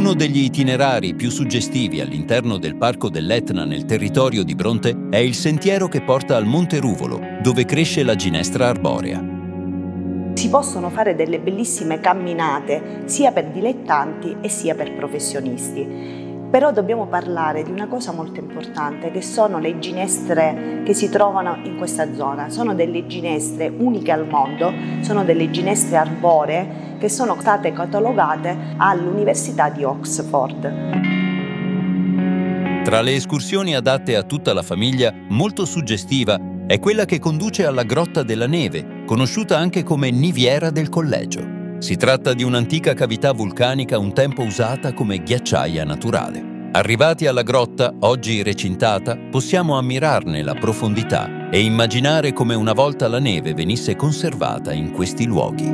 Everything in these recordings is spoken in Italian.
Uno degli itinerari più suggestivi all'interno del Parco dell'Etna nel territorio di Bronte è il sentiero che porta al Monte Ruvolo, dove cresce la ginestra arborea. Si possono fare delle bellissime camminate sia per dilettanti e sia per professionisti. Però dobbiamo parlare di una cosa molto importante, che sono le ginestre che si trovano in questa zona. Sono delle ginestre uniche al mondo, sono delle ginestre arboree che sono state catalogate all'Università di Oxford. Tra le escursioni adatte a tutta la famiglia, molto suggestiva è quella che conduce alla Grotta della Neve, conosciuta anche come Niviera del Collegio. Si tratta di un'antica cavità vulcanica un tempo usata come ghiacciaia naturale. Arrivati alla grotta, oggi recintata, possiamo ammirarne la profondità e immaginare come una volta la neve venisse conservata in questi luoghi.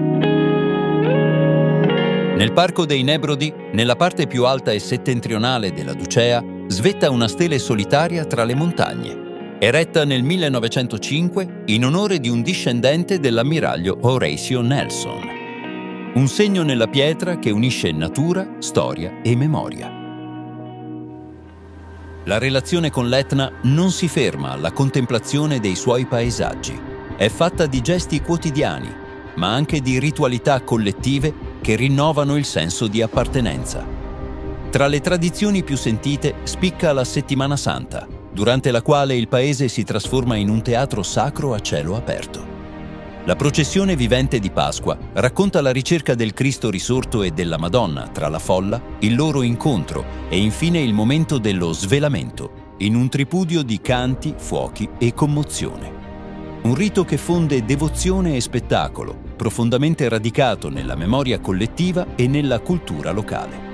Nel Parco dei Nebrodi, nella parte più alta e settentrionale della Ducea, svetta una stele solitaria tra le montagne, eretta nel 1905 in onore di un discendente dell'ammiraglio Horatio Nelson. Un segno nella pietra che unisce natura, storia e memoria. La relazione con l'Etna non si ferma alla contemplazione dei suoi paesaggi. È fatta di gesti quotidiani, ma anche di ritualità collettive che rinnovano il senso di appartenenza. Tra le tradizioni più sentite spicca la Settimana Santa, durante la quale il paese si trasforma in un teatro sacro a cielo aperto. La processione vivente di Pasqua racconta la ricerca del Cristo risorto e della Madonna tra la folla, il loro incontro e infine il momento dello svelamento, in un tripudio di canti, fuochi e commozione. Un rito che fonde devozione e spettacolo, profondamente radicato nella memoria collettiva e nella cultura locale.